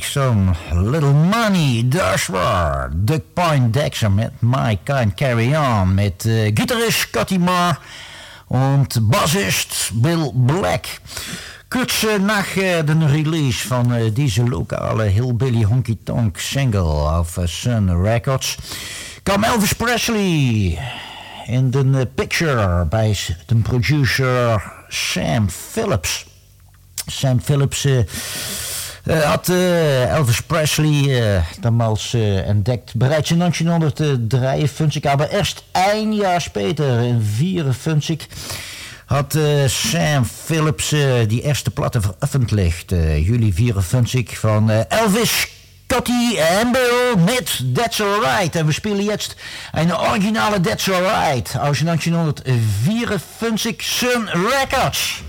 Some Little Money, das war Duck Point Dexter mit My Kind Carry On, mit Gitarrist Scotty Marr und Bassist Bill Black. Kurz nach de release van deze lokale Hillbilly Honky Tonk single auf Sun Records kwam Elvis Presley in de picture bij de producer Sam Phillips. Sam Phillips had Elvis Presley damals entdeckt bereits in 1953, aber erst een jaar später, in 1954, had Sam Phillips die eerste platte veröffentlicht, juli 1954, van Elvis, Scotty en Bill met That's Alright. En we spelen jetzt een originale That's Alright aus 1954, Sun Records.